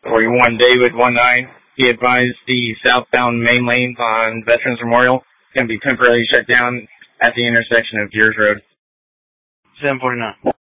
41 David 19. He advised the southbound main lanes on Veterans Memorial can be temporarily shut down at the intersection of Deers Road. 749.